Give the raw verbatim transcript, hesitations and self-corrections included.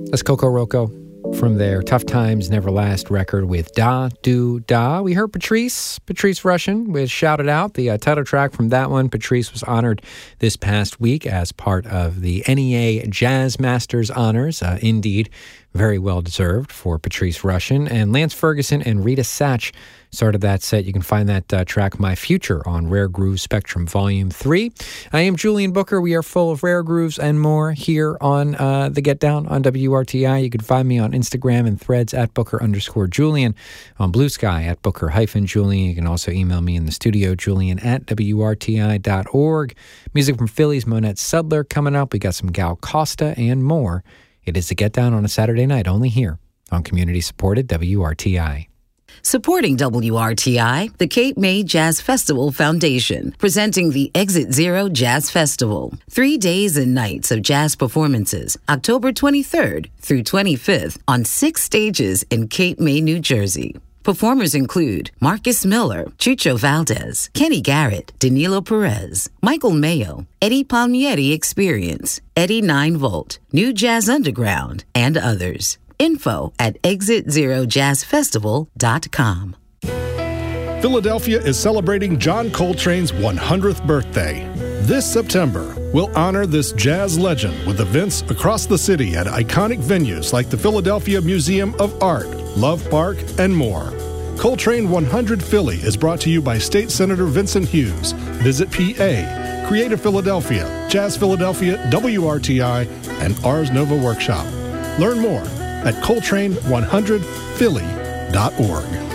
That's Coco Roco from their Tough Times Never Last record with Da Do Da. We heard Patrice, Patrice Rushen, was shouted out. The uh, title track from that one, Patrice was honored this past week as part of the N E A Jazz Masters honors. Uh, indeed, very well deserved for Patrice Rushen. And Lance Ferguson and Rita Satch started that set. You can find that uh, track, My Future, on Rare Grooves Spectrum Volume three. I am Julian Booker. We are full of rare grooves and more here on uh, The Get Down on W R T I. You can find me on Instagram and Threads at Booker underscore Julian, on Blue Sky at Booker hyphen Julian. You can also email me in the studio, Julian at W R T I dot org. Music from Philly's Monette Sudler coming up. We got some Gal Costa and more. It is The Get Down on a Saturday night, only here on community-supported W R T I. Supporting W R T I, the Cape May Jazz Festival Foundation, presenting the Exit Zero Jazz Festival. Three days and nights of jazz performances, October twenty-third through twenty-fifth, on six stages in Cape May, New Jersey. Performers include Marcus Miller, Chucho Valdez, Kenny Garrett, Danilo Perez, Michael Mayo, Eddie Palmieri Experience, Eddie nine volt, New Jazz Underground, and others. Info at exit zero jazz festival dot com. Philadelphia is celebrating John Coltrane's one hundredth birthday. This September, we'll honor this jazz legend with events across the city at iconic venues like the Philadelphia Museum of Art, Love Park, and more. Coltrane one hundred Philly is brought to you by State Senator Vincent Hughes, Visit P A, Creative Philadelphia, Jazz Philadelphia, W R T I, and Ars Nova Workshop. Learn more at Coltrane one hundred Philly dot org.